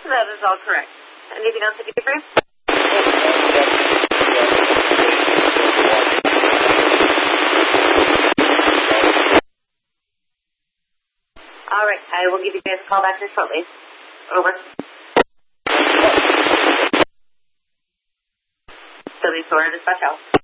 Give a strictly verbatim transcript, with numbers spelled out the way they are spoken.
That is all correct. Anything else I can do for you? All right, I will give you guys a call back here shortly. Over. Philly Florida Dispatch out.